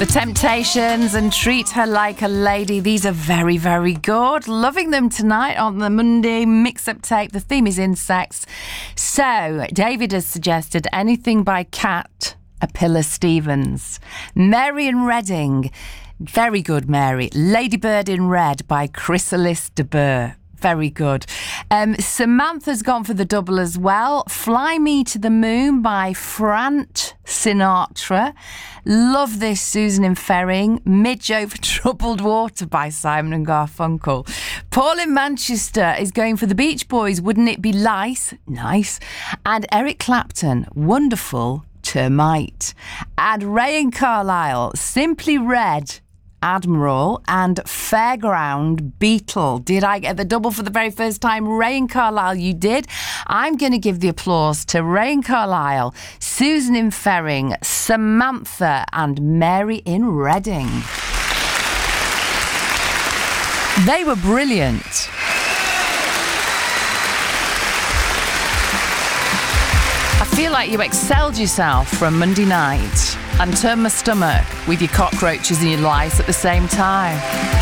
The Temptations and Treat Her Like a Lady. These are very, very good. Loving them tonight on the Monday mix-up tape. The theme is insects. So, David has suggested anything by Cat Apilla Stevens. Mary in Reading. Very good, Mary. Ladybird in Red by Chrysalis de Burgh. Very good. Samantha's gone for the double as well. Fly Me to the Moon by Frank Sinatra. Love this, Susan in Ferring. Midge Over Troubled Water by Simon and Garfunkel. Paul in Manchester is going for the Beach Boys. Wouldn't It Be Lice? Nice. And Eric Clapton, Wonderful Termite. And Ray and Carlisle, Simply Red, Admiral, and Fairground Beetle. Did I get the double for the very first time? Ray and Carlisle, you did. I'm going to give the applause to Ray and Carlisle, Susan in Ferring, Samantha, and Mary in Reading. They were brilliant. I feel like you excelled yourself for a Monday night and turned my stomach with your cockroaches and your lice at the same time.